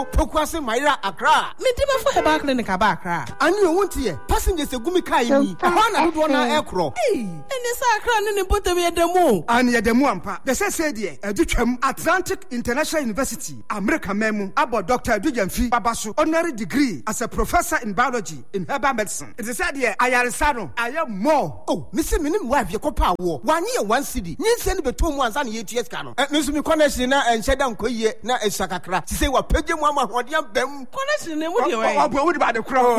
Pokwase Maira Accra. Me dima for Herbal Clinic aba Accra. And you want here, passengers gumi kai ni. Hwana do na ekro. Hey, ene sa Accra ne botem ye demo. And ye demo ampa. They say die, edutwam Atlantic International University, America memu, about Dr. Edujamfi Babasu, honorary degree as a professor in biology in herbal medicine. It is said here, ayaresano, I am more. Oh, Mr. Minim wife, your copa war. 1 year, 1 city. You send me 2 months and 8 years canon. Mr. Connection and Shadam Koye, na Esakakra. She say, what Pedro Mama, what you have them. Connection, what you what about the crow?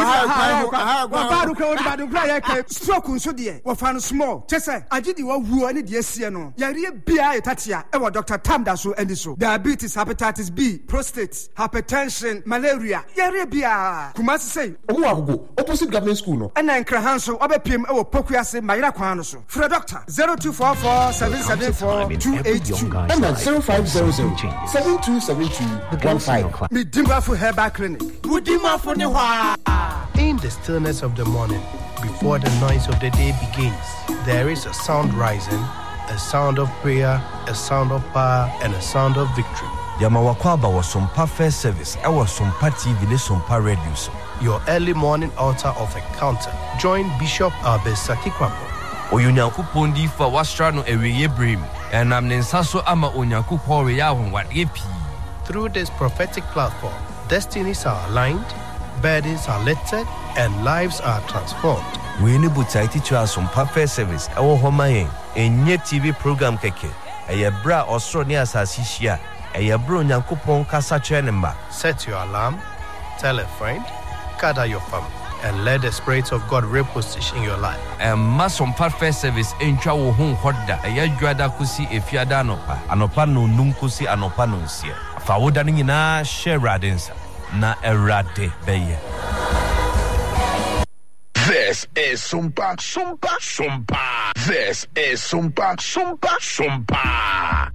Stroke so dear, what found small. Just say, I did you woo any dear Siano. Yaria Bia Tatia, ever Dr. Tamdaso and so. Diabetes, hepatitis B, prostate, hypertension, malaria. Yaria Bia. Kumasi say, go opposite government school no. And then Krahanso, Obepim, our Pokuase, Maira Kwanoso. For a doctor, 0244 774 282. And 0500 727215. Me Dimba for Herbal Clinic. Udima for Newa. In the stillness of the morning, before the noise of the day begins, there is a sound rising, a sound of prayer, a sound of power, and a sound of victory. Yamawakwaba was some First Service. I was some TV, ne some radio. Your early morning altar of encounter. Join Bishop Albesaki Kwapo. Oyunyankopon di fa wasra no eweye brim. Enam ne nsaso ama onyankopon we ya honwade pi. Through this prophetic platform, destinies are aligned, burdens are lifted, and lives are transformed. We need to teach us some First Service. Our home enye TV program keke. Eye bra osro ne asasi hia. Eye bro nyankopon kasa chenemba. Set your alarm, tell a friend, gather your family, and let the Spirit of God reposition your life. Masom First Service entwa wo hu hoda. Eye dwada kusi efiada anopa. Anopa no num kusi anopa no nsie. Fa woda ni nyina share radensa. Na erade beye. This is Sumpa. This is Sumpa.